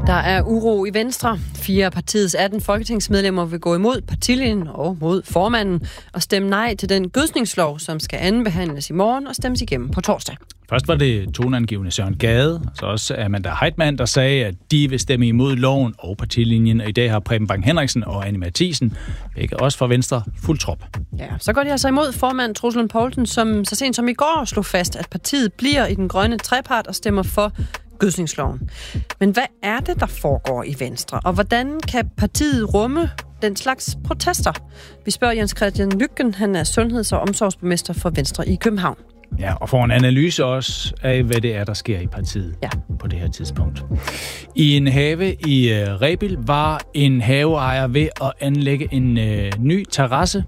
Der er uro i Venstre. 4 af partiets 18 folketingsmedlemmer vil gå imod partilinjen og mod formanden og stemme nej til den gødskningslov, som skal andenbehandles i morgen og stemmes igennem på torsdag. Først var det toneangivende Søren Gade, så også Amanda Heitmann, der sagde, at de vil stemme imod loven og partilinjen. Og i dag har Preben Bang Henriksen og Anne Matthiesen, begge også fra Venstre, fuld trop. Ja, så går de altså imod formand Troels Lund Poulsen, som så sent som i går slog fast, at partiet bliver i den grønne trepart og stemmer for gødskningsloven. Men hvad er det, der foregår i Venstre, og hvordan kan partiet rumme den slags protester? Vi spørger Jens Christian Lykken, han er sundheds- og omsorgsborgmester for Venstre i København. Ja, og får en analyse også af, hvad det er, der sker i partiet på det her tidspunkt. I en have i Rebild var en haveejer ved at anlægge en ny terrasse.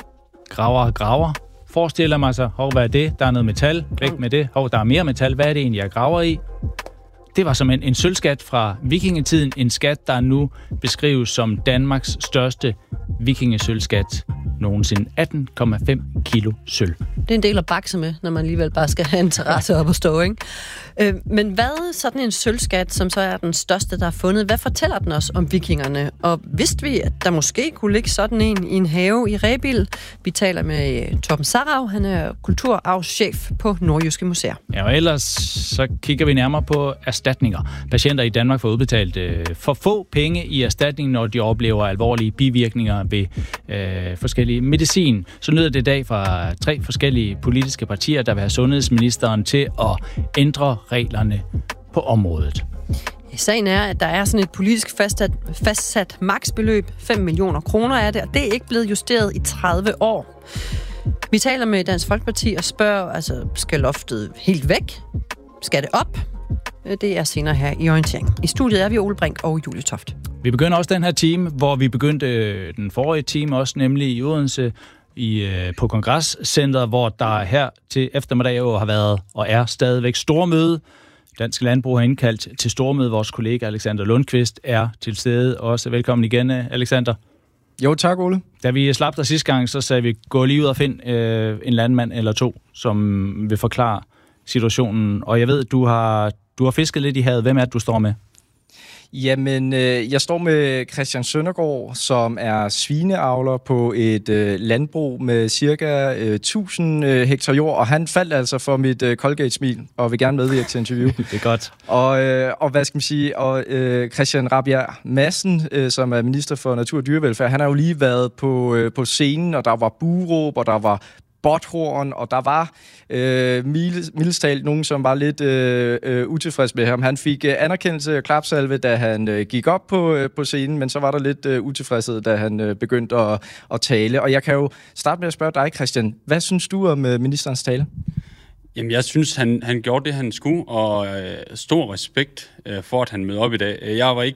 Graver. Forestiller mig sig, hvad er det? Der er noget metal. Væk med det. Der er mere metal. Hvad er det egentlig, jeg graver i? Det var som en sølvskat fra vikingetiden. En skat, der nu beskrives som Danmarks største vikingesølvskat nogensinde. 18,5 kilo sølv. Det er en del at bakse med, når man alligevel bare skal have en terrasse op og stå, ikke? Men hvad sådan en sølvskat, som så er den største, der er fundet, hvad fortæller den os om vikingerne? Og vidste vi, at der måske kunne ligge sådan en i en have i Rebild? Vi taler med Torben Sarau, han er kulturarvschef på Nordjyske Museer. Ja, og ellers så kigger vi nærmere på erstatninger. Patienter i Danmark får udbetalt for få penge i erstatning, når de oplever alvorlige bivirkninger ved forskellige medicin. Så nyder det i dag fra 3 forskellige politiske partier, der vil have sundhedsministeren til at ændre reglerne på området. Sagen er, at der er sådan et politisk fastsat maksbeløb. 5 millioner kroner er det, og det er ikke blevet justeret i 30 år. Vi taler med Dansk Folkeparti og spørger, skal loftet helt væk? Skal det op? Det er senere her i orientering. I studiet er vi Ole Brink og Julie Toft. Vi begynder også den her time, hvor vi begyndte den forrige time også, nemlig i Odense på Kongresscentret, hvor der her til eftermiddag har været og er stadigvæk stormøde. Dansk Landbrug har indkaldt til stormøde. Vores kollega Alexander Lundqvist er til stede. Også velkommen igen, Alexander. Jo, tak, Ole. Da vi slap dig sidste gang, så sagde vi, gå lige ud og find en landmand eller 2, som vil forklare situationen. Og jeg ved, du har fisket lidt i havet. Hvem er det, du står med? Jamen, jeg står med Christian Søndergaard, som er svineavler på et landbrug med cirka 1000 hektar jord, og han faldt altså for mit Colgate-smil, og vil gerne medvirke til interview. Det er godt. Og hvad skal man sige, og Christian Rabjerg Madsen, som er minister for natur og dyrevelfærd, han har jo lige været på scenen, og der var buråb, og der var botthorn, og der var mildest talt nogen, som var lidt utilfreds med ham. Han fik anerkendelse og klapsalve, da han gik op på scenen, men så var der lidt utilfredshed, da han begyndte at tale. Og jeg kan jo starte med at spørge dig, Christian. Hvad synes du om ministerens tale? Jamen, jeg synes, han gjorde det, han skulle, og stor respekt for, at han mødte op i dag. Jeg var ikke